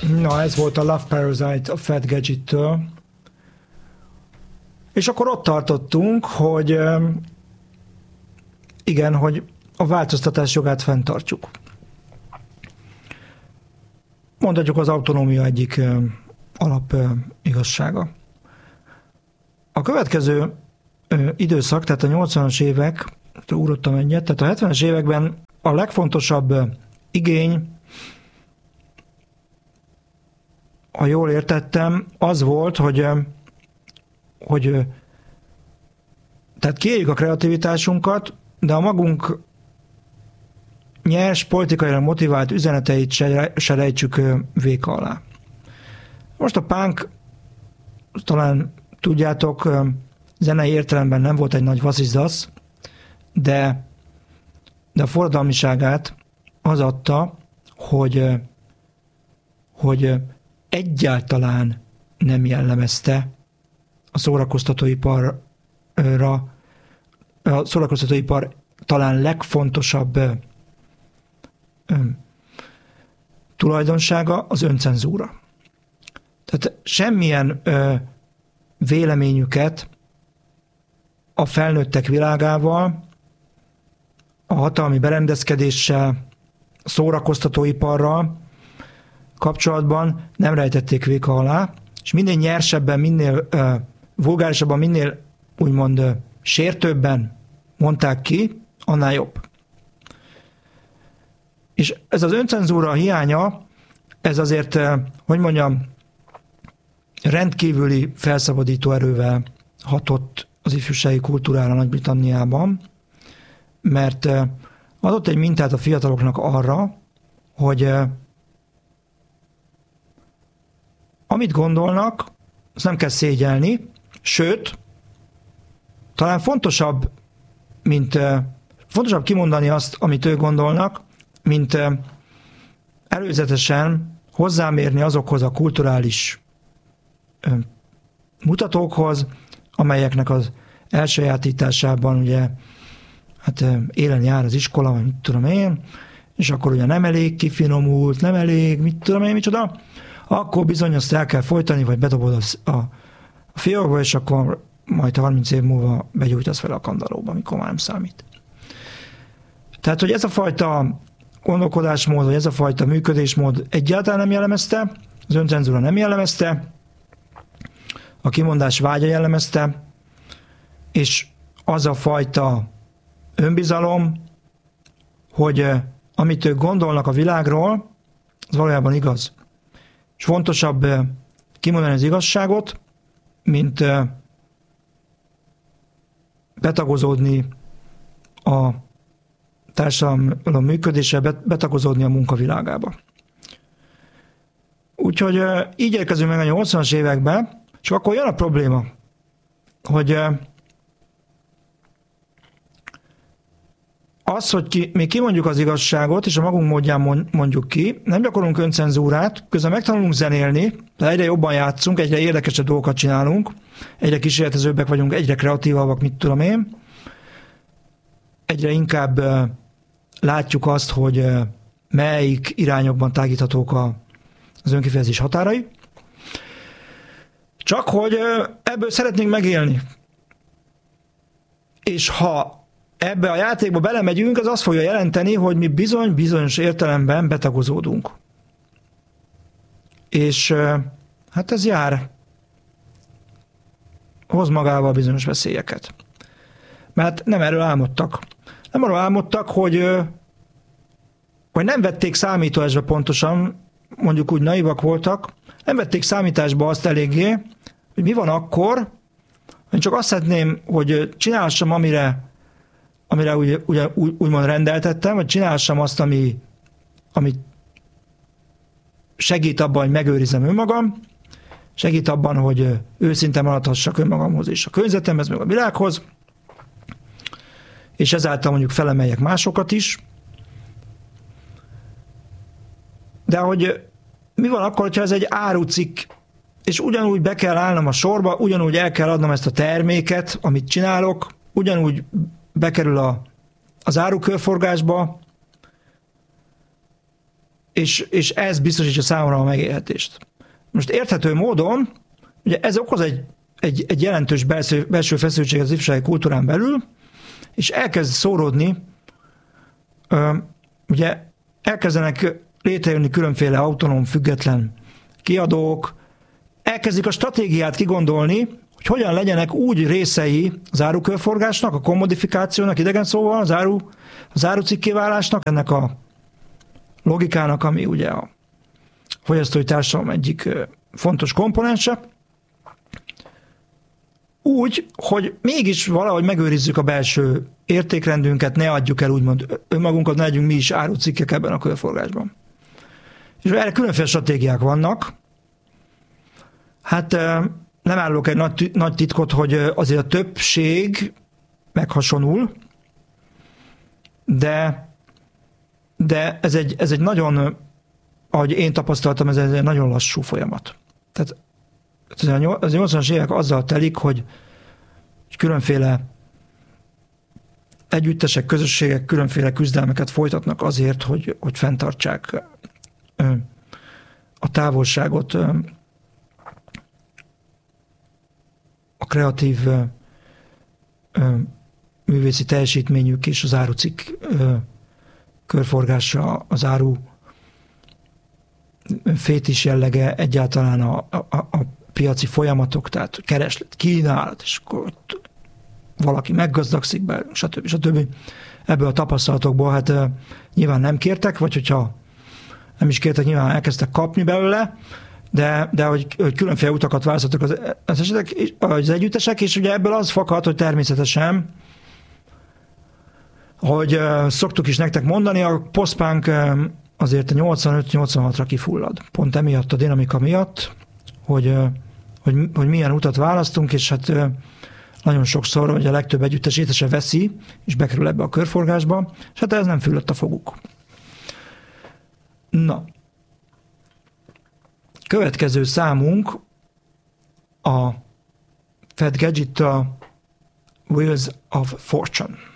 Na, ez volt a Love Parasite a Fat Gadget-től. És akkor ott tartottunk, hogy igen, hogy a változtatás jogát fenntartjuk. Mondhatjuk az autonómia egyik alap igazsága. A következő időszak, tehát a 80-as évek, ugrottam egyet, tehát a 70-es években a legfontosabb igény, ha jól értettem, az volt, hogy tehát kiéljük a kreativitásunkat, de a magunk nyers, politikailag motivált üzeneteit se rejtsük véka alá. Most a punk, talán tudjátok, zenei értelemben nem volt egy nagy vasszizdasz, de a forradalmiságát az adta, hogy egyáltalán nem jellemezte a szórakoztatóipar talán legfontosabb tulajdonsága az öncenzúra. Tehát semmilyen véleményüket a felnőttek világával, a hatalmi berendezkedéssel, szórakoztatóiparral kapcsolatban nem rejtették véka alá, és minél nyersebben, minél vulgárisabban, minél úgymond sértőbben mondták ki, annál jobb. És ez az öncenzúra hiánya, ez azért, hogy mondjam, rendkívüli felszabadító erővel hatott az ifjúsági kultúrára Nagy-Britanniában, mert adott egy mintát a fiataloknak arra, hogy amit gondolnak, azt nem kell szégyelni, sőt, talán fontosabb kimondani azt, amit ők gondolnak, mint előzetesen hozzámérni azokhoz a kulturális mutatókhoz, amelyeknek az elsajátításában ugye hát élen jár az iskola, vagy mit tudom én, és akkor ugye nem elég kifinomult, nem elég, mit tudom én, micsoda, akkor bizony azt el kell folytani, vagy bedobod a fiókba, és akkor majd 30 év múlva begyújtasz fel a kandallóba, amikor már nem számít. Tehát, hogy ez a fajta gondolkodásmód, vagy ez a fajta működésmód egyáltalán nem jellemezte, az öncenzúra nem jellemezte, a kimondás vágya jellemezte, és az a fajta önbizalom, hogy amit ők gondolnak a világról, az valójában igaz. És fontosabb kimondani az igazságot, mint betagozódni a társadalom működése, betagozódni a munkavilágába. Úgyhogy így érkezünk meg a 80-as években, és akkor jön a probléma, hogy az, hogy mi kimondjuk az igazságot, és a magunk módján mondjuk ki, nem gyakorlunk öncenzúrát, közben megtanulunk zenélni, de egyre jobban játszunk, egyre érdekesebb dolgokat csinálunk, egyre kísérletezőbbek vagyunk, egyre kreatívabbak, mit tudom én, egyre inkább látjuk azt, hogy melyik irányokban tágíthatók az önkifejezés határai. Csak hogy ebből szeretnénk megélni. És ha ebbe a játékba belemegyünk, az azt fogja jelenteni, hogy mi bizonyos értelemben betagozódunk. És hát ez hoz magával bizonyos veszélyeket. Mert nem erről álmodtak. Nem arról álmodtak, hogy nem vették számításba pontosan, mondjuk úgy naivak voltak, nem vették számításba azt eléggé, hogy mi van akkor, én csak azt szeretném, hogy csinálhassam, amire úgymond rendeltettem, vagy csinálhassam azt, ami segít abban, hogy megőrizzem önmagam, segít abban, hogy őszinte maradhassak önmagamhoz és a környezetemhez, meg a világhoz, és ezáltal mondjuk felemeljek másokat is. De hogy mi van akkor, hogyha ez egy árucikk, és ugyanúgy be kell állnom a sorba, ugyanúgy el kell adnom ezt a terméket, amit csinálok, ugyanúgy bekerül az árukörforgásba, és ez biztosítja számomra a megélhetést. Most érthető módon, ugye ez okoz egy jelentős belső feszültséget az ifjúsági kultúrán belül, és elkezd szóródni, ugye elkezdenek létrejönni különféle autonóm, független kiadók, elkezdik a stratégiát kigondolni, hogy hogyan legyenek úgy részei az árukörforgásnak, a kommodifikációnak, idegen szóval az árucikkéválásnak, ennek a logikának, ami ugye a fogyasztói társadalom egyik fontos komponense, úgy, hogy mégis valahogy megőrizzük a belső értékrendünket, ne adjuk el úgymond önmagunkat, ne legyünk mi is árucikkek ebben a körforgásban. És erre különféle stratégiák vannak. Hát nem állok egy nagy titkot, hogy azért a többség meghasonul, de ez egy nagyon, ahogy én tapasztaltam, ez egy nagyon lassú folyamat. Tehát az 80-as évek azzal telik, hogy különféle együttesek, közösségek különféle küzdelmeket folytatnak azért, hogy fenntartsák a távolságot a kreatív művészi teljesítményük és az árucikk körforgása, az áru fétis jellege, egyáltalán a piaci folyamatok, tehát kereslet, kínálat, és akkor valaki meggazdagszik belőlünk, stb. Ebből a tapasztalatokból hát nyilván nem kértek, vagy hogyha nem is kértek, nyilván elkezdtek kapni belőle, de hogy különféle utakat választottak az együttesek, és ugye ebből az fakad, hogy természetesen, hogy szoktuk is nektek mondani, a post-punk azért a 85-86-ra kifullad. Pont emiatt, a dinamika miatt, hogy milyen utat választunk, és hát nagyon sokszor, hogy a legtöbb együttes se veszi, és bekerül ebbe a körforgásba, és hát ez nem füllött a foguk. Na. Következő számunk a Fat Gadget, a Wheels of Fortune.